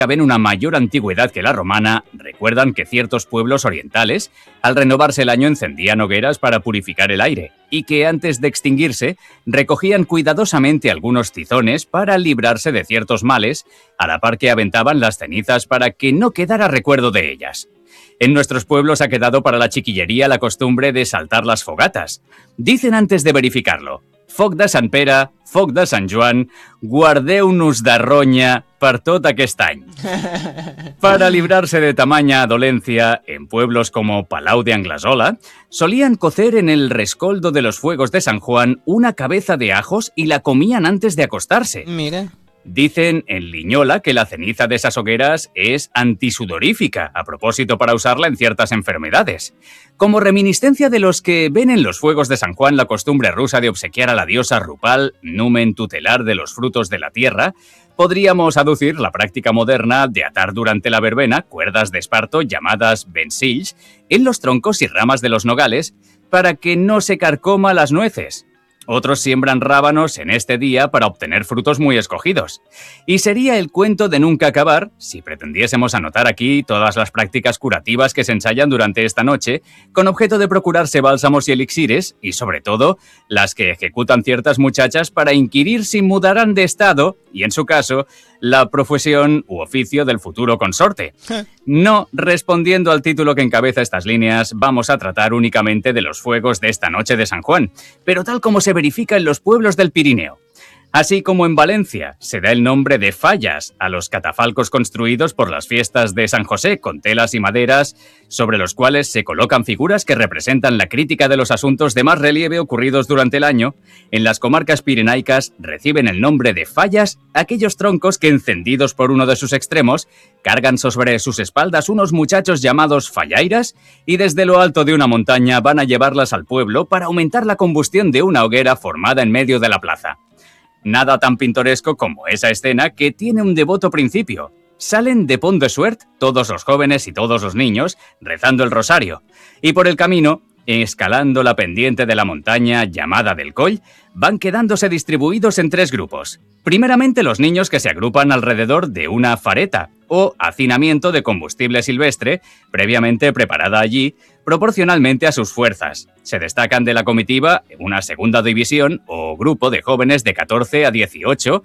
ven una mayor antigüedad que la romana, recuerdan que ciertos pueblos orientales, al renovarse el año, encendían hogueras para purificar el aire, y que antes de extinguirse, recogían cuidadosamente algunos tizones para librarse de ciertos males, a la par que aventaban las cenizas para que no quedara recuerdo de ellas. En nuestros pueblos ha quedado para la chiquillería la costumbre de saltar las fogatas. Dicen antes de verificarlo: foc de Sant Pere, foc de Sant Joan, guardeu-nos de ronya per tot aquest any. Para librarse de tamaña dolencia, en pueblos como Palau de Anglesola, solían cocer en el rescoldo de los fuegos de San Juan una cabeza de ajos y la comían antes de acostarse. Mira. Dicen en Liñola que la ceniza de esas hogueras es antisudorífica, a propósito para usarla en ciertas enfermedades. Como reminiscencia de los que ven en los fuegos de San Juan la costumbre rusa de obsequiar a la diosa Rupal, numen tutelar de los frutos de la tierra, podríamos aducir la práctica moderna de atar durante la verbena cuerdas de esparto llamadas bensills en los troncos y ramas de los nogales para que no se carcoma las nueces. Otros siembran rábanos en este día para obtener frutos muy escogidos. Y sería el cuento de nunca acabar si pretendiésemos anotar aquí todas las prácticas curativas que se ensayan durante esta noche, con objeto de procurarse bálsamos y elixires, y sobre todo, las que ejecutan ciertas muchachas para inquirir si mudarán de estado, y en su caso, la profesión u oficio del futuro consorte. No respondiendo al título que encabeza estas líneas, vamos a tratar únicamente de los fuegos de esta noche de San Juan, pero tal como se verifica en los pueblos del Pirineo. Así como en Valencia se da el nombre de fallas a los catafalcos construidos por las fiestas de San José con telas y maderas sobre los cuales se colocan figuras que representan la crítica de los asuntos de más relieve ocurridos durante el año, en las comarcas pirenaicas reciben el nombre de fallas aquellos troncos que, encendidos por uno de sus extremos, cargan sobre sus espaldas unos muchachos llamados fallairas y desde lo alto de una montaña van a llevarlas al pueblo para aumentar la combustión de una hoguera formada en medio de la plaza. Nada tan pintoresco como esa escena que tiene un devoto principio. Salen de Pont de Suert todos los jóvenes y todos los niños rezando el rosario, y por el camino, escalando la pendiente de la montaña llamada del Coll, van quedándose distribuidos en tres grupos. Primeramente los niños, que se agrupan alrededor de una fareta o hacinamiento de combustible silvestre previamente preparada allí proporcionalmente a sus fuerzas. Se destacan de la comitiva una segunda división o grupo de jóvenes de 14 a 18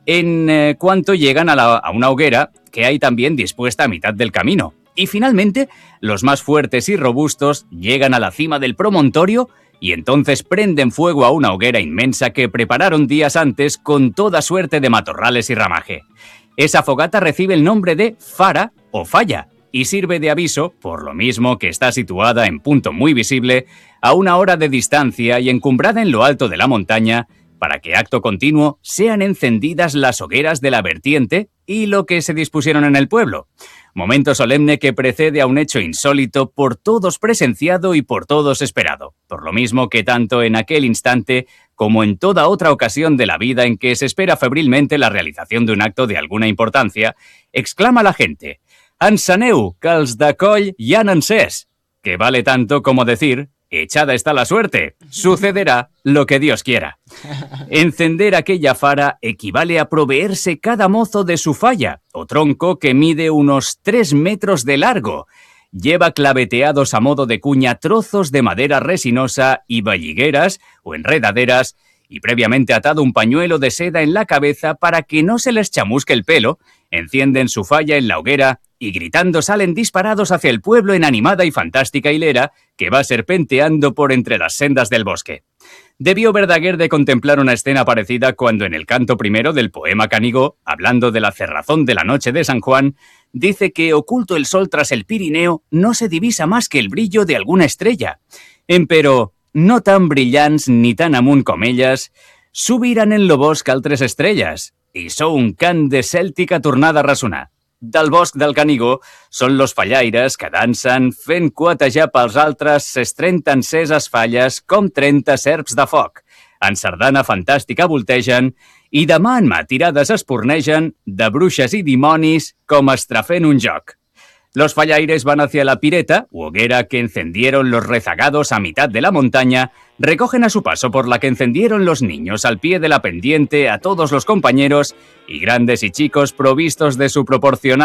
en cuanto llegan a una hoguera que hay también dispuesta a mitad del camino. Y finalmente, los más fuertes y robustos llegan a la cima del promontorio y entonces prenden fuego a una hoguera inmensa que prepararon días antes con toda suerte de matorrales y ramaje. Esa fogata recibe el nombre de fara o falla y sirve de aviso, por lo mismo que está situada en punto muy visible, a una hora de distancia y encumbrada en lo alto de la montaña, para que acto continuo sean encendidas las hogueras de la vertiente y lo que se dispusieron en el pueblo. Momento solemne que precede a un hecho insólito por todos presenciado y por todos esperado, por lo mismo que tanto en aquel instante como en toda otra ocasión de la vida en que se espera febrilmente la realización de un acto de alguna importancia, exclama la gente: «Enceneu, que els de Coll ja n'han encès», que vale tanto como decir: «Echada está la suerte, sucederá lo que Dios quiera». Encender aquella fara equivale a proveerse cada mozo de su falla, o tronco que mide unos 3 metros de largo. Lleva claveteados a modo de cuña trozos de madera resinosa y valligueras o enredaderas, y previamente atado un pañuelo de seda en la cabeza para que no se les chamusque el pelo, encienden su falla en la hoguera y gritando salen disparados hacia el pueblo en animada y fantástica hilera que va serpenteando por entre las sendas del bosque. Debió Verdaguer de contemplar una escena parecida cuando en el canto primero del poema Canigó, hablando de la cerrazón de la noche de San Juan, dice que oculto el sol tras el Pirineo no se divisa más que el brillo de alguna estrella. Empero, no tan brillants ni tan amunt com elles, subiran en lo bosc altres estrelles, i sou un cant de cèltica tornada a ressonar. Del bosc del Canigó són los fallaires que dansen fent cuetejar pels altres ses 30 enceses falles com 30 serps de foc. En sardana fantàstica voltegen i de mà en mà tirades espornegen de bruixes i dimonis com estrafent un joc. Los fallaires van hacia la pireta, u hoguera que encendieron los rezagados a mitad de la montaña, recogen a su paso por la que encendieron los niños al pie de la pendiente a todos los compañeros y grandes y chicos provistos de su proporcional